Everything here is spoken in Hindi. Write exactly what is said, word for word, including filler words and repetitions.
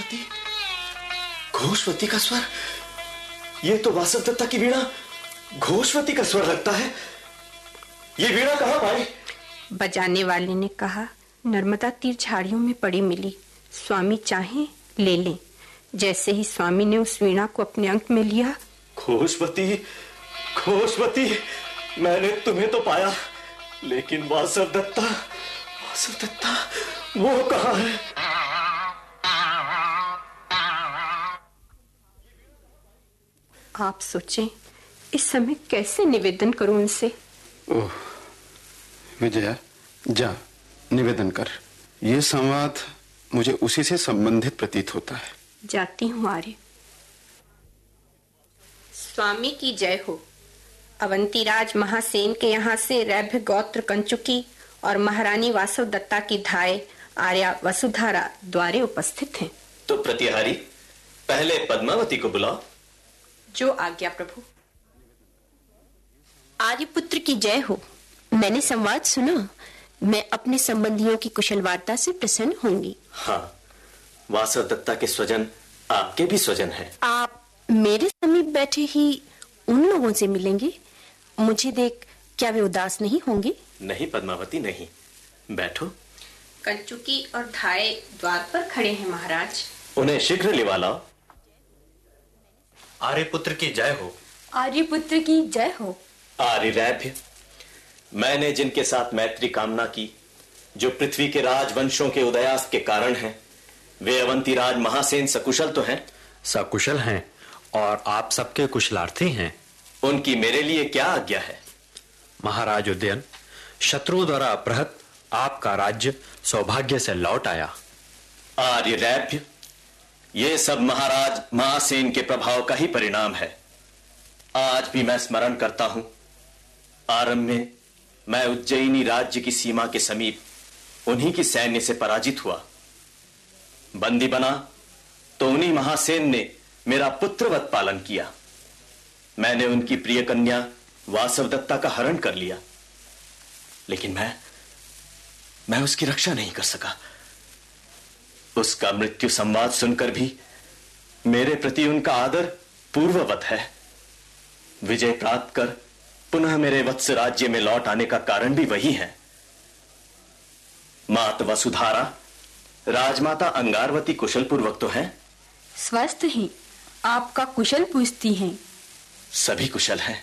घोषवती, घोषवती का स्वर? ये तो वासवदत्ता की वीणा घोषवती का स्वर लगता है। ये वीणा कहाँ पाई? बजाने वाले ने कहा नर्मदा तीर झाड़ियों में पड़ी मिली, स्वामी चाहें ले लें। जैसे ही स्वामी ने उस वीणा को अपने अंक में लिया, घोषवती, घोषवती, मैंने तुम्हें तो पाया, लेकिन वासवदत्ता, वासवदत्ता वो कहाँ है? आप सोचें इस समय कैसे निवेदन करूं उनसे। ओह विजया, जा निवेदन कर। यह संवाद मुझे उसी से संबंधित प्रतीत होता है। जाती हूँ आर्य। स्वामी की जय हो। अवंतीराज महासेन के यहाँ से रैभ्य गोत्र कंचुकी और महारानी वासवदत्ता की धाय आर्या वसुधारा द्वारे उपस्थित हैं। तो प्रतिहारी, पहले पद्मावती को बुलाओ। जो आज्ञा प्रभु। आर्यपुत्र की जय हो। मैंने संवाद सुना। मैं अपने संबंधियों की कुशल वार्ता से प्रसन्न होंगी। हाँ, वासवदत्ता के स्वजन आपके भी स्वजन हैं। आप मेरे समीप बैठे ही उन लोगों से मिलेंगे। मुझे देख क्या वे उदास नहीं होंगे? नहीं पद्मावती, नहीं। बैठो। कंचुकी और धाय द्वार पर खड़े हैं महाराज। उन्हें शीघ्र लिवा लाओ। आर्यपुत्र की जय हो। आर्यपुत्र की जय हो। आर्यरैभ्य, मैंने जिनके साथ मैत्री कामना की, जो पृथ्वी के राजवंशों के उदयास्त के कारण हैं, वे अवंतीराज महासेन सकुशल तो हैं? सकुशल हैं और आप सबके कुशलार्थी हैं। उनकी मेरे लिए क्या आज्ञा है? महाराज उदयन, शत्रुओं द्वारा अपहृत आपका राज्य सौभाग्य से लौट आया। आर्यरैभ्य, ये सब महाराज महासेन के प्रभाव का ही परिणाम है। आज भी मैं स्मरण करता हूं, आरंभ में मैं उज्जैनी राज्य की सीमा के समीप उन्हीं की सैन्य से पराजित हुआ। बंदी बना तो उन्हीं महासेन ने मेरा पुत्रवत पालन किया। मैंने उनकी प्रिय कन्या वासवदत्ता का हरण कर लिया, लेकिन मैं मैं उसकी रक्षा नहीं कर सका। उसका मृत्यु संवाद सुनकर भी मेरे प्रति उनका आदर पूर्ववत है। विजय प्राप्त कर पुनः मेरे वत्स राज्य में लौट आने का कारण भी वही है। मात वसुधारा, राजमाता अंगारवती कुशल पूर्वक तो हैं? स्वस्थ ही। आपका कुशल पूछती हैं। सभी कुशल हैं।